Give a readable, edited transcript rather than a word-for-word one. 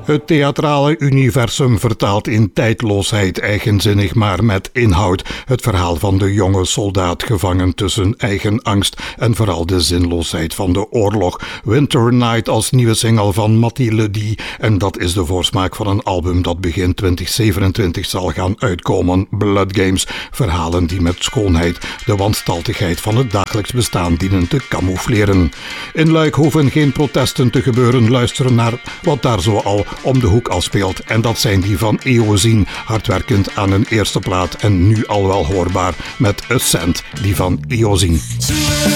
Het theatrale universum vertaalt in tijdloosheid eigenzinnig maar met inhoud het verhaal van de jonge soldaat gevangen tussen eigen angst en vooral de zinloosheid van de oorlog. Winter Night als nieuwe single van Matty Ledee en dat is de voorsmaak van een album dat begin 2027 zal gaan uitkomen. Blood Games, verhalen die met schoonheid de wanstaltigheid van het dagelijks bestaan dienen te camoufleren. In Luik hoeven geen protesten te gebeuren, luisteren naar wat daar zo al om de hoek al speelt. En dat zijn die van Eozine, hardwerkend aan een eerste plaat en nu al wel hoorbaar met Ascent, die van Eozine.